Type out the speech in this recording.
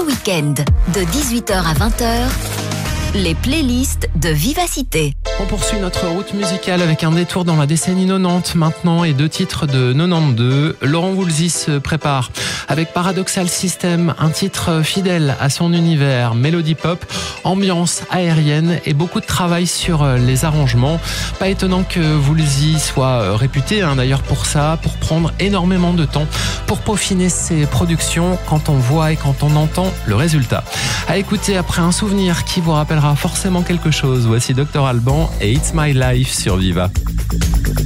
le week-end, de 18h à 20h, les playlists de Vivacité. On poursuit notre route musicale avec un détour dans la décennie 90 maintenant et 2 titres de 92. Laurent Voulzy se prépare avec Paradoxal System, un titre fidèle à son univers, mélodie pop, ambiance aérienne et beaucoup de travail sur les arrangements. Pas étonnant que Voulzy soit réputé d'ailleurs pour ça, pour prendre énormément de temps pour peaufiner ses productions quand on voit et quand on entend le résultat. À écouter après un souvenir qui vous rappellera forcément quelque chose. Voici Dr Alban et It's My Life sur Viva.